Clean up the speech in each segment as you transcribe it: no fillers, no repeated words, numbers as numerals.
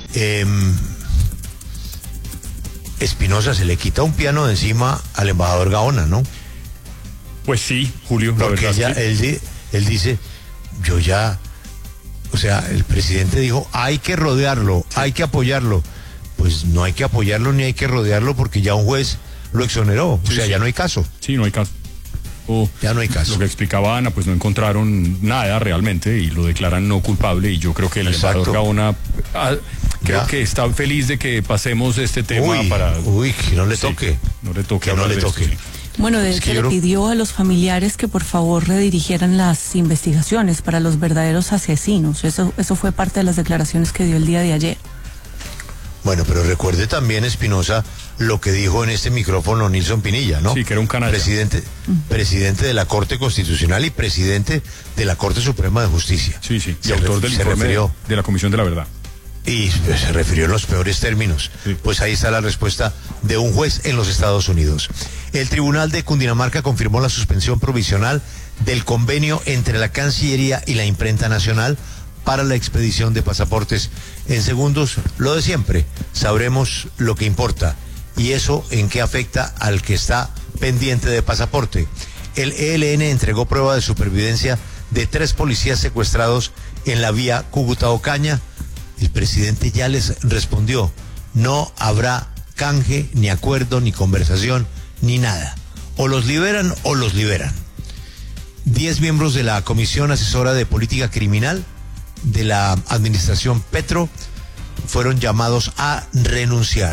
Espinosa, se le quita un piano de encima al embajador Gaona, ¿no? Pues sí, Julio, la porque verdad él dice, yo ya, o sea, el presidente dijo, hay que rodearlo, hay que apoyarlo. Pues no hay que apoyarlo ni hay que rodearlo porque ya un juez lo exoneró, sí, ya no hay caso. Sí, no hay caso. Ya no hay caso. Lo que explicaba Ana, pues no encontraron nada realmente y lo declaran no culpable, y yo creo que el embajador Gaona creo que está feliz de que pasemos este tema que no le toque. No le toque. Que no le toque. Esto, Bueno, de hecho le pidió a los familiares que por favor redirigieran las investigaciones para los verdaderos asesinos. Eso fue parte de las declaraciones que dio el día de ayer. Bueno, pero recuerde también, Espinosa, lo que dijo en este micrófono Nilson Pinilla, ¿no? Sí, que era un canalla. Presidente de la Corte Constitucional y presidente de la Corte Suprema de Justicia. Sí, y autor del informe de la Comisión de la Verdad. Y se refirió en los peores términos. Sí. Pues ahí está la respuesta de un juez en los Estados Unidos. El Tribunal de Cundinamarca confirmó la suspensión provisional del convenio entre la Cancillería y la Imprenta Nacional para la expedición de pasaportes. En segundos, lo de siempre, sabremos lo que importa y eso en qué afecta al que está pendiente de pasaporte. El ELN entregó prueba de supervivencia de 3 policías secuestrados en la vía Cúcuta-Ocaña. El presidente ya les respondió, no habrá canje, ni acuerdo, ni conversación, ni nada. O los liberan o los liberan. 10 miembros de la Comisión Asesora de Política Criminal de la administración Petro fueron llamados a renunciar.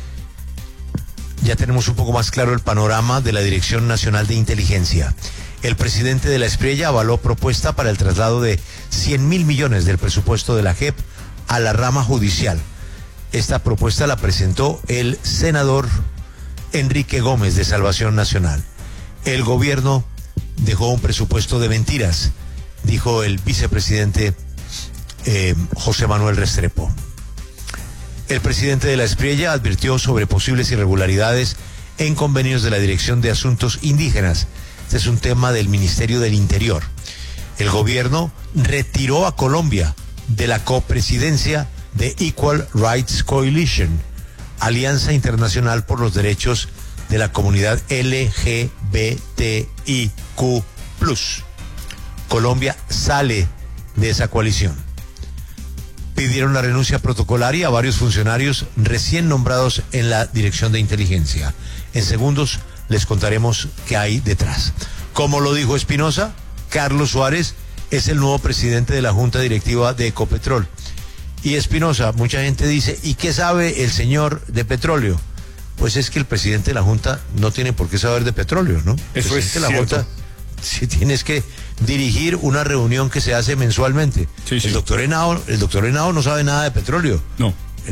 Ya tenemos un poco más claro el panorama de la Dirección Nacional de Inteligencia. El presidente de la Espriella avaló propuesta para el traslado de 100.000 millones del presupuesto de la JEP a la rama judicial. Esta propuesta la presentó el senador Enrique Gómez de Salvación Nacional. El gobierno dejó un presupuesto de mentiras, dijo el vicepresidente José Manuel Restrepo. El presidente de la Espriella advirtió sobre posibles irregularidades en convenios de la Dirección de Asuntos Indígenas. Este es un tema del Ministerio del Interior. El gobierno retiró a Colombia de la copresidencia de Equal Rights Coalition, Alianza Internacional por los Derechos de la Comunidad LGBTIQ+. Colombia sale de esa coalición. Pidieron la renuncia protocolaria a varios funcionarios recién nombrados en la Dirección de Inteligencia. En segundos les contaremos qué hay detrás. Como lo dijo Espinosa, Carlos Suárez es el nuevo presidente de la Junta Directiva de Ecopetrol. Y Espinosa, mucha gente dice, ¿y qué sabe el señor de petróleo? Pues es que el presidente de la Junta no tiene por qué saber de petróleo, ¿no? Eso es cierto. La Junta, si tienes que dirigir una reunión que se hace mensualmente. Sí. El doctor Henao no sabe nada de petróleo. No.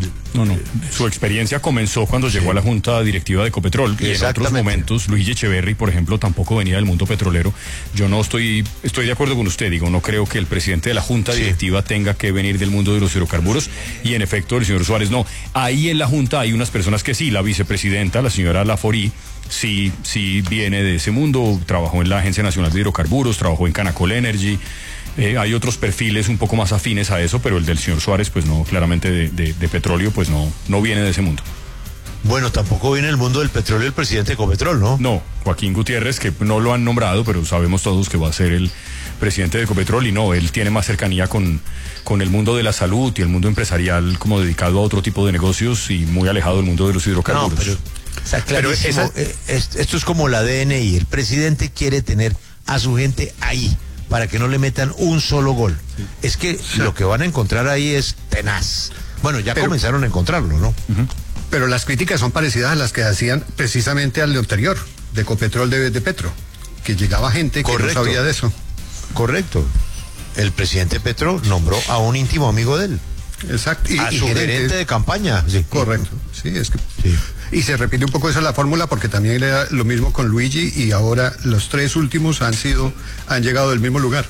Su experiencia comenzó cuando llegó a la Junta Directiva de Ecopetrol, y en otros momentos Luigi Echeverry, por ejemplo, tampoco venía del mundo petrolero. Yo no estoy de acuerdo con usted, no creo que el presidente de la Junta Directiva tenga que venir del mundo de los hidrocarburos, y en efecto el señor Suárez no. Ahí en la Junta hay unas personas que sí, la vicepresidenta, la señora Laforí, sí viene de ese mundo, trabajó en la Agencia Nacional de Hidrocarburos, trabajó en Canacol Energy. Hay otros perfiles un poco más afines a eso, pero el del señor Suárez, pues no, claramente de petróleo, pues no viene de ese mundo. Bueno, tampoco viene el mundo del petróleo el presidente de Ecopetrol, ¿no? No, Joaquín Gutiérrez, que no lo han nombrado, pero sabemos todos que va a ser el presidente de Ecopetrol, y no, él tiene más cercanía con el mundo de la salud y el mundo empresarial, como dedicado a otro tipo de negocios y muy alejado del mundo de los hidrocarburos. No, pero está clarísimo, esto es como la DNI, el presidente quiere tener a su gente ahí, para que no le metan un solo gol. Sí. Es que lo que van a encontrar ahí es tenaz. Bueno, ya comenzaron a encontrarlo, ¿no? Pero las críticas son parecidas a las que hacían precisamente al anterior, de Ecopetrol de Petro, que llegaba gente que no sabía de eso. Correcto. El presidente Petro nombró a un íntimo amigo de él. Exacto. A su gerente de campaña. Sí. Correcto. Sí, es que... Sí. Y se repite un poco esa la fórmula, porque también era lo mismo con Luigi, y ahora los 3 últimos han llegado del mismo lugar.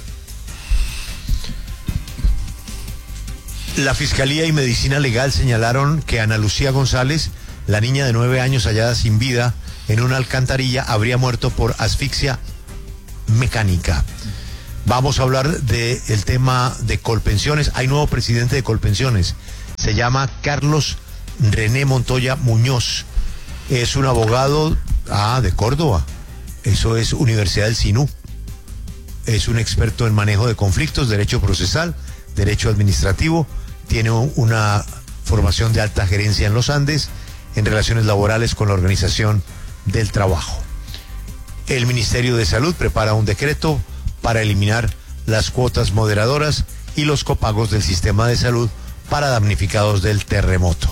La Fiscalía y Medicina Legal señalaron que Ana Lucía González, la niña de 9 años hallada sin vida en una alcantarilla, habría muerto por asfixia mecánica. Vamos a hablar del tema de Colpensiones. Hay nuevo presidente de Colpensiones. Se llama Carlos René Montoya Muñoz. Es un abogado de Córdoba. Eso es Universidad del Sinú. Es un experto en manejo de conflictos, derecho procesal, derecho administrativo. Tiene una formación de alta gerencia en los Andes, en relaciones laborales con la Organización del Trabajo. El Ministerio de Salud prepara un decreto para eliminar las cuotas moderadoras y los copagos del sistema de salud para damnificados del terremoto.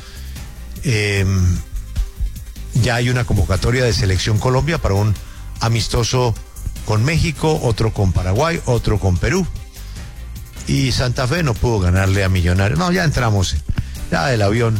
Ya hay una convocatoria de Selección Colombia para un amistoso con México, otro con Paraguay, otro con Perú. Y Santa Fe no pudo ganarle a Millonarios. No, ya entramos. Ya el avión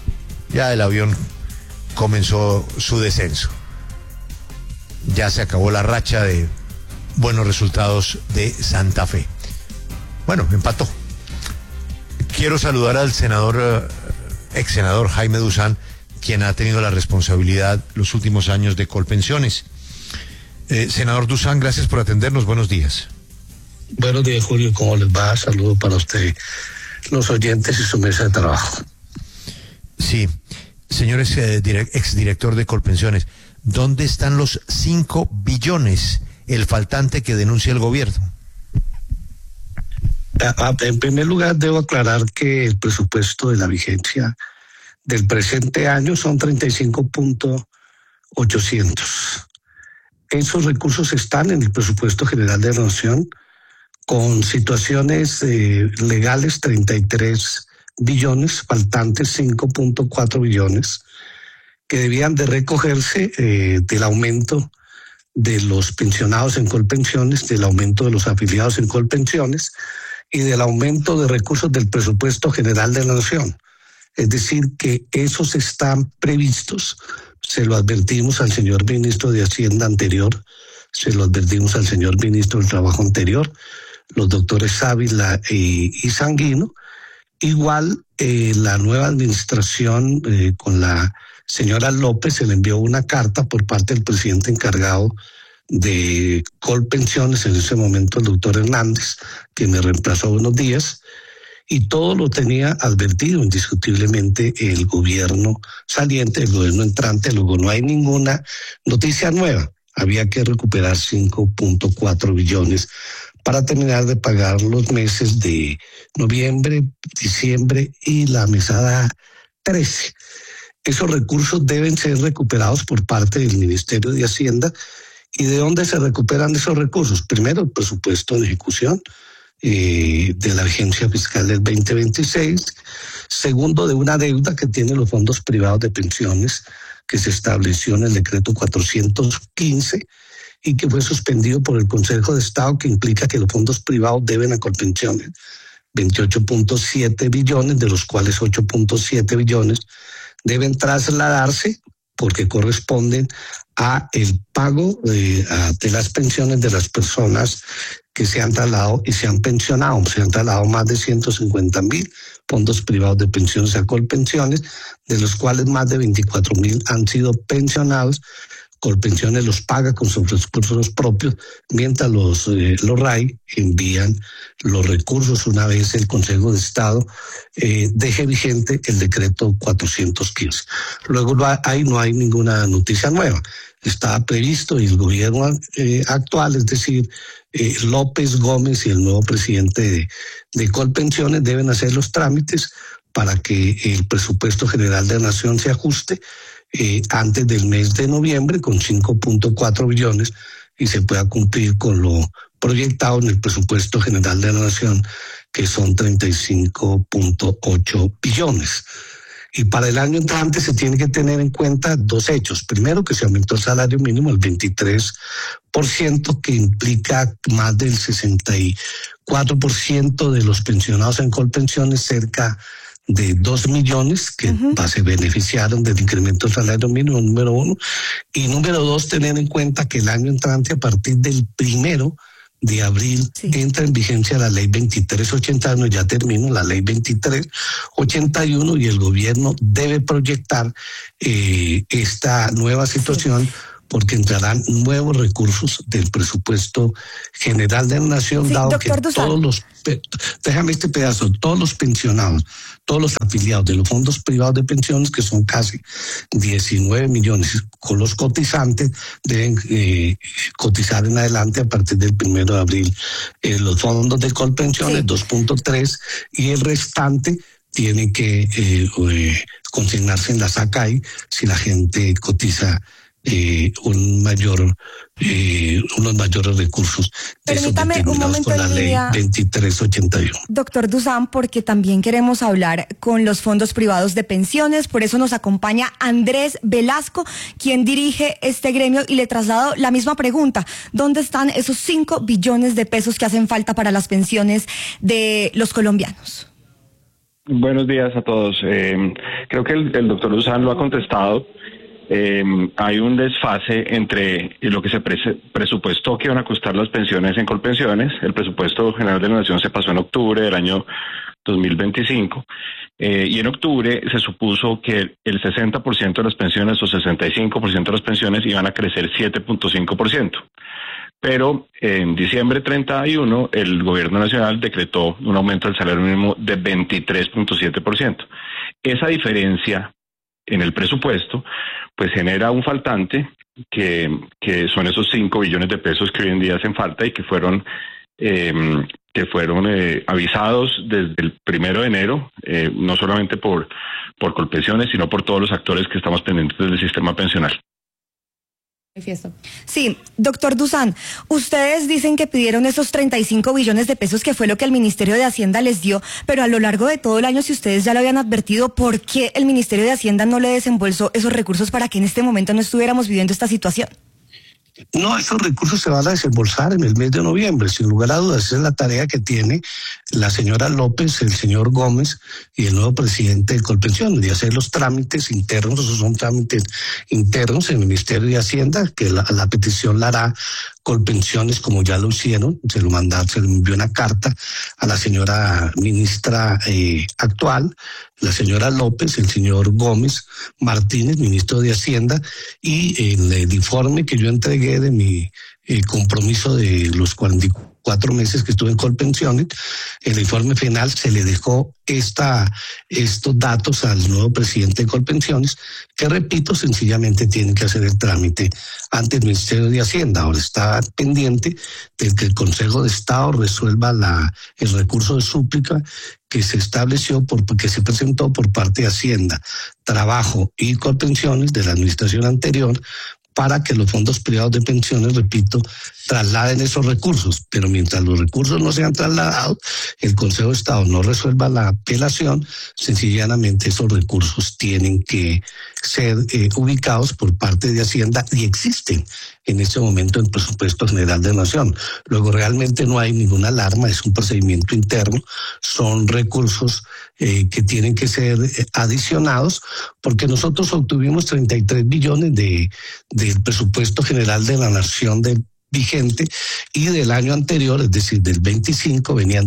comenzó su descenso. Ya se acabó la racha de buenos resultados de Santa Fe. Bueno, empató. Quiero saludar al ex senador Jaime Duzán, quien ha tenido la responsabilidad los últimos años de Colpensiones. Senador Duzán, gracias por atendernos. Buenos días. Buenos días, Julio. ¿Cómo les va? Saludos para usted, los oyentes y su mesa de trabajo. Sí. Señores, exdirector de Colpensiones, ¿dónde están los 5 billones, el faltante que denuncia el gobierno? En primer lugar, debo aclarar que el presupuesto de la vigencia del presente año son 35.800. Esos recursos están en el presupuesto general de la Nación, con situaciones legales 33 billones, faltantes 5.4 billones, que debían de recogerse del aumento de los pensionados en Colpensiones, del aumento de los afiliados en Colpensiones y del aumento de recursos del presupuesto general de la Nación. Es decir, que esos están previstos. Se lo advertimos al señor ministro de Hacienda anterior, se lo advertimos al señor ministro del Trabajo anterior, los doctores Ávila y Sanguino. Igual la nueva administración con la señora López se le envió una carta por parte del presidente encargado de Colpensiones, en ese momento el doctor Hernández, que me reemplazó unos días, y todo lo tenía advertido indiscutiblemente el gobierno saliente, el gobierno entrante. Luego no hay ninguna noticia nueva. Había que recuperar 5.4 billones para terminar de pagar los meses de noviembre, diciembre y la mesada 13. Esos recursos deben ser recuperados por parte del Ministerio de Hacienda. ¿Y de dónde se recuperan esos recursos? Primero, el presupuesto de ejecución de la vigencia fiscal del 2026. Segundo, de una deuda que tienen los fondos privados de pensiones que se estableció en el decreto 415 y que fue suspendido por el Consejo de Estado, que implica que los fondos privados deben a Colpensiones 28.7 billones, de los cuales 8.7 billones deben trasladarse porque corresponden a el pago de las pensiones de las personas que se han trasladado y se han pensionado. Se han trasladado más de 150.000 fondos privados de pensiones a Colpensiones, de los cuales más de 24.000 han sido pensionados. Colpensiones los paga con sus recursos propios, mientras los RAI envían los recursos una vez el Consejo de Estado deje vigente el decreto 415. Luego ahí no hay ninguna noticia nueva. Estaba previsto y el gobierno actual, es decir, López, Gómez y el nuevo presidente de Colpensiones deben hacer los trámites para que el presupuesto general de la Nación se ajuste antes del mes de noviembre con 5.4 billones y se pueda cumplir con lo proyectado en el presupuesto general de la Nación, que son 35.8 billones. Y para el año entrante se tiene que tener en cuenta dos hechos. Primero, que se aumentó el salario mínimo al 23%, que implica más del 64% de los pensionados en Colpensiones, cerca de 2 millones que se beneficiaron del incremento del salario mínimo, número uno. Y número dos, tener en cuenta que el año entrante, a partir del 1 de abril, entra en vigencia la ley 2381, ya termino, la ley 2381, y el gobierno debe proyectar esta nueva situación porque entrarán nuevos recursos del presupuesto general de la Nación, sí, dado doctor que Dusan, todos los, déjame este pedazo, todos los pensionados, todos los afiliados de los fondos privados de pensiones, que son casi 19 millones, con los cotizantes, deben cotizar en adelante a partir del 1 de abril. Los fondos de Colpensiones, 2.3, y el restante tiene que consignarse en la SACAI si la gente cotiza unos mayores recursos. Permítame un momento con la ley 2381. Doctor Dusan, porque también queremos hablar con los fondos privados de pensiones, por eso nos acompaña Andrés Velasco, quien dirige este gremio, y le traslado la misma pregunta: ¿dónde están esos 5 billones de pesos que hacen falta para las pensiones de los colombianos? Buenos días a todos. Creo que el doctor Dusan lo ha contestado. Hay un desfase entre lo que se presupuestó que iban a costar las pensiones en Colpensiones. El presupuesto general de la Nación se pasó en octubre del año 2025, y en octubre se supuso que el 60% de las pensiones o 65% de las pensiones iban a crecer 7.5%. Pero en diciembre 31 el gobierno nacional decretó un aumento del salario mínimo de 23.7%. Esa diferencia en el presupuesto pues genera un faltante que son esos 5 billones de pesos que hoy en día hacen falta y que fueron avisados desde el 1 de enero, no solamente por Colpensiones, sino por todos los actores que estamos pendientes del sistema pensional. Sí, doctor Dusan, ustedes dicen que pidieron esos 35 billones de pesos, que fue lo que el Ministerio de Hacienda les dio, pero a lo largo de todo el año, si ustedes ya lo habían advertido, ¿por qué el Ministerio de Hacienda no le desembolsó esos recursos para que en este momento no estuviéramos viviendo esta situación? No, esos recursos se van a desembolsar en el mes de noviembre, sin lugar a dudas. Esa es la tarea que tiene la señora López, el señor Gómez y el nuevo presidente de Colpensiones, de hacer los trámites internos. Esos son trámites internos en el Ministerio de Hacienda, que la petición la hará Colpensiones, como ya lo hicieron. Se le envió una carta a la señora ministra actual, la señora López, el señor Gómez Martínez, ministro de Hacienda, y el informe que yo entregué de mi compromiso de los 44 meses que estuve en Colpensiones, el informe final se le dejó estos datos al nuevo presidente de Colpensiones, que repito, sencillamente tienen que hacer el trámite ante el Ministerio de Hacienda. Ahora está pendiente de que el Consejo de Estado resuelva el recurso de súplica que se estableció, que se presentó por parte de Hacienda, Trabajo y Colpensiones de la administración anterior, para que los fondos privados de pensiones, repito, trasladen esos recursos. Pero mientras los recursos no sean trasladados, el Consejo de Estado no resuelva la apelación, sencillamente esos recursos tienen que ser ubicados por parte de Hacienda, y existen en este momento en el presupuesto general de la Nación. Luego realmente no hay ninguna alarma, es un procedimiento interno, son recursos que tienen que ser adicionados, porque nosotros obtuvimos 33 billones del presupuesto general de la Nación vigente, y del año anterior, es decir, del 25, venían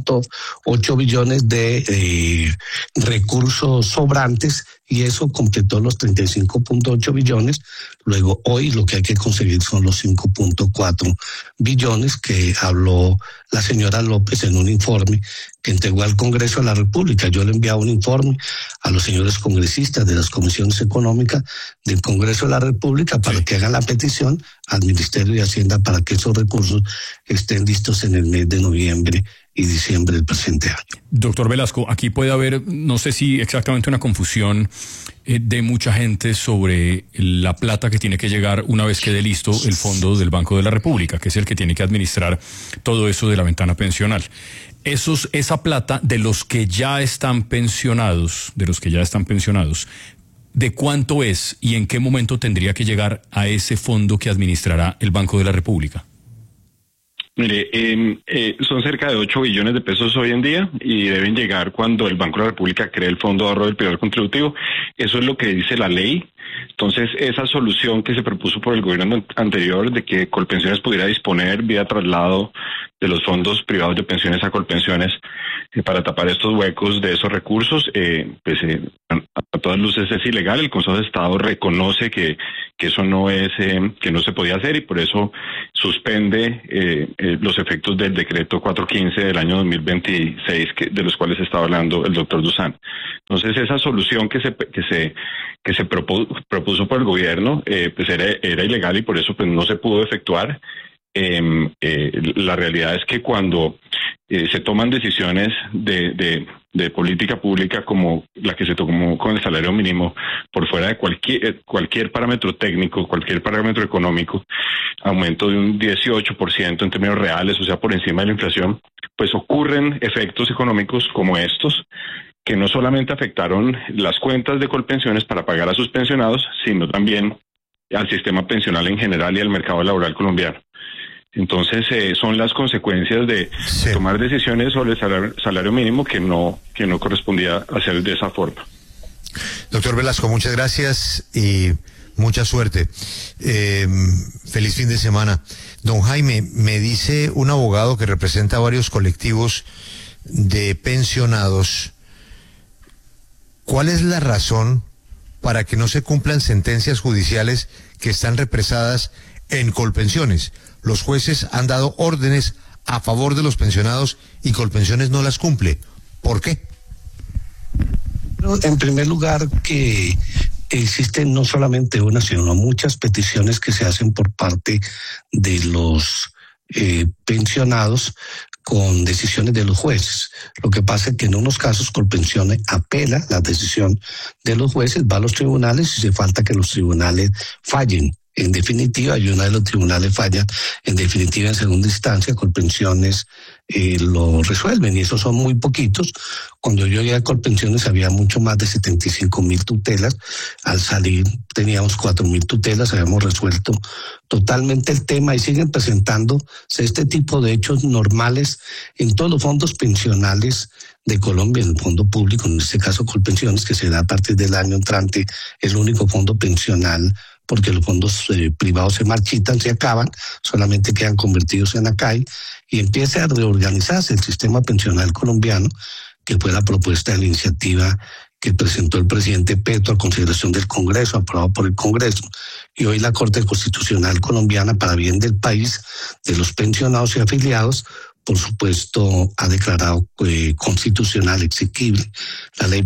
2.8 billones de recursos sobrantes, y eso completó los 35.8 billones. Luego, hoy lo que hay que conseguir son los 5.4 billones que habló la señora López en un informe que entregó al Congreso de la República. Yo le enviaba un informe a los señores congresistas de las comisiones económicas del Congreso de la República para que hagan la petición al Ministerio de Hacienda para que esos recursos estén listos en el mes de noviembre y diciembre del presente año. Doctor Velasco, aquí puede haber, no sé si exactamente una confusión de mucha gente sobre la plata que tiene que llegar una vez quede listo el fondo del Banco de la República, que es el que tiene que administrar todo eso de la ventana pensional. Esa plata de los que ya están pensionados, ¿de cuánto es y en qué momento tendría que llegar a ese fondo que administrará el Banco de la República? Mire, son cerca de 8 billones de pesos hoy en día, y deben llegar cuando el Banco de la República cree el Fondo de Ahorro del Periodo Contributivo. Eso es lo que dice la ley. Entonces, esa solución que se propuso por el gobierno anterior de que Colpensiones pudiera disponer vía traslado de los fondos privados de pensiones a Colpensiones para tapar estos huecos de esos recursos, a todas luces es ilegal. El Consejo de Estado reconoce que eso no es que no se podía hacer, y por eso suspende los efectos del decreto 415 del año 2026 de los cuales estaba hablando el doctor Dusan. Entonces esa solución que se propuso por el gobierno pues era ilegal, y por eso pues no se pudo efectuar. La realidad es que cuando se toman decisiones de política pública como la que se tomó con el salario mínimo, por fuera de cualquier parámetro técnico, cualquier parámetro económico, aumento de un 18% en términos reales, o sea, por encima de la inflación, pues ocurren efectos económicos como estos, que no solamente afectaron las cuentas de Colpensiones para pagar a sus pensionados, sino también al sistema pensional en general y al mercado laboral colombiano. Entonces son las consecuencias de tomar decisiones sobre el salario mínimo que no correspondía hacer de esa forma. Doctor Velasco, muchas gracias y mucha suerte. Feliz fin de semana. Don Jaime, me dice un abogado que representa a varios colectivos de pensionados, ¿cuál es la razón para que no se cumplan sentencias judiciales que están represadas en Colpensiones? Los jueces han dado órdenes a favor de los pensionados y Colpensiones no las cumple. ¿Por qué? En primer lugar, que existen no solamente una, sino muchas peticiones que se hacen por parte de los pensionados con decisiones de los jueces. Lo que pasa es que en unos casos Colpensiones apela la decisión de los jueces, va a los tribunales y se falta que los tribunales fallen. En definitiva, y una de los tribunales falla, en definitiva, en segunda instancia, Colpensiones lo resuelven, y esos son muy poquitos. Cuando yo llegué a Colpensiones había mucho más de 75,000 tutelas. Al salir teníamos 4,000 tutelas, habíamos resuelto totalmente el tema, y siguen presentándose este tipo de hechos normales en todos los fondos pensionales de Colombia, en el fondo público, en este caso Colpensiones, que será a partir del año entrante el único fondo pensional, porque los fondos privados se marchitan, se acaban, solamente quedan convertidos en ACAI, y empieza a reorganizarse el sistema pensional colombiano, que fue la propuesta de la iniciativa que presentó el presidente Petro a consideración del Congreso, aprobado por el Congreso, y hoy la Corte Constitucional colombiana, para bien del país, de los pensionados y afiliados, por supuesto, ha declarado constitucional, exequible, la ley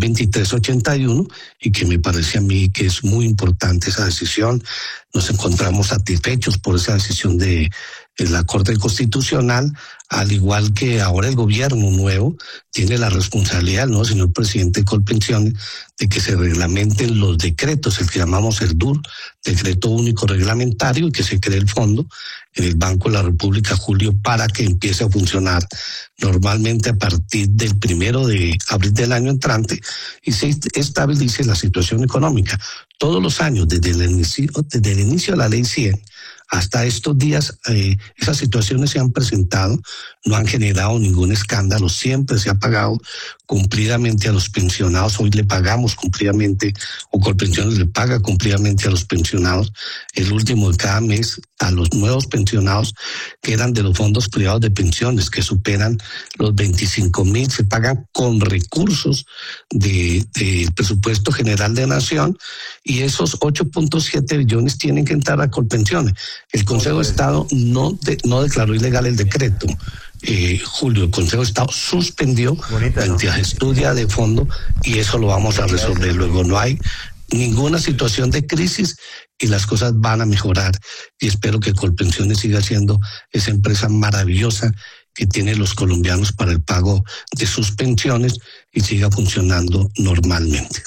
2381, y que me parece a mí que es muy importante esa decisión. Nos encontramos satisfechos por esa decisión de la Corte Constitucional, al igual que ahora el gobierno nuevo tiene la responsabilidad, ¿no, señor presidente de Colpensiones, de que se reglamenten los decretos, el que llamamos el DUR, Decreto Único Reglamentario, y que se cree el fondo en el Banco de la República, Julio, para que empiece a funcionar normalmente a partir del 1 de abril del año entrante y se estabilice la situación económica. Todos los años, desde el inicio de la Ley 100 hasta estos días, esas situaciones se han presentado, no han generado ningún escándalo, siempre se ha pagado cumplidamente a los pensionados. Hoy le pagamos cumplidamente, o Colpensiones le paga cumplidamente a los pensionados el último de cada mes, a los nuevos pensionados que eran de los fondos privados de pensiones, que superan los 25,000, se pagan con recursos del presupuesto general de Nación, y esos 8.7 billones tienen que entrar a Colpensiones. El Consejo de Estado no declaró ilegal el decreto. Julio, el Consejo de Estado suspendió la entidad estudia de fondo, y eso lo vamos a resolver luego. No hay ninguna situación de crisis y las cosas van a mejorar, y espero que Colpensiones siga siendo esa empresa maravillosa que tienen los colombianos para el pago de sus pensiones y siga funcionando normalmente.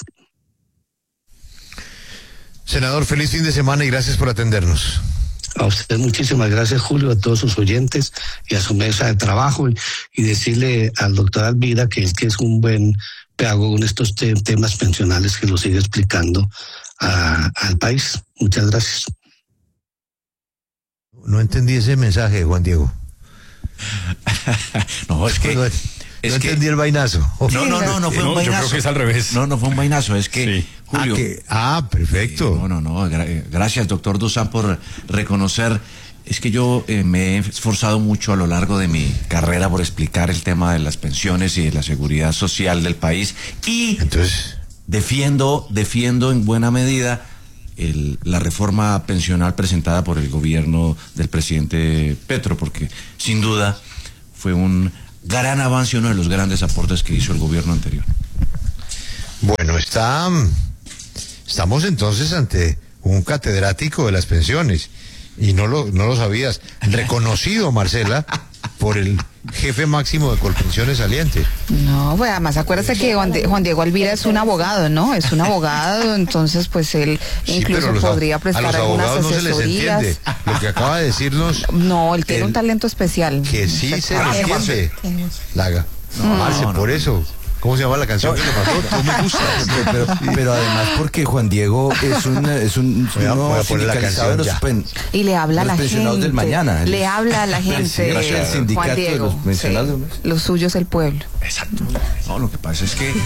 Senador, feliz fin de semana y gracias por atendernos. A usted muchísimas gracias, Julio, a todos sus oyentes y a su mesa de trabajo, y decirle al doctor Alvira que es un buen pedagogo en estos temas pensionales, que lo sigue explicando al país. Muchas gracias. No entendí ese mensaje, Juan Diego. No, es que... No entendí el vainazo. No fue un vainazo. Yo creo que es al revés. No fue un vainazo, es que, sí. Julio... perfecto. Gracias, doctor Dusan, por reconocer. Es que yo me he esforzado mucho a lo largo de mi carrera por explicar el tema de las pensiones y de la seguridad social del país, y entonces defiendo en buena medida la reforma pensional presentada por el gobierno del presidente Petro, porque sin duda fue un gran avance, uno de los grandes aportes que hizo el gobierno anterior. Bueno, estamos entonces ante un catedrático de las pensiones, y no lo sabías, reconocido, Marcela, por el jefe máximo de Colpensiones saliente. No, pues además acuérdate que Juan Diego Alvira es un abogado, ¿no? Es un abogado, entonces pues él incluso podría prestar algunas asesorías. A los abogados no se les entiende lo que acaba de decirnos. No, él tiene un talento especial. Que sí se le entiende. Laga. Marce, por eso. ¿Cómo se llama la canción que le pasó? Tú me gustas. Pero además porque Juan Diego es un sindicalizado de los y le habla a la gente. Del mañana. Le habla a la gente. El sindicato Juan Diego, de los pensionados. Sí, lo suyo es el pueblo. Exacto. No, lo que pasa es que...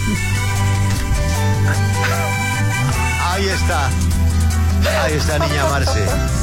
Ahí está, niña Marce.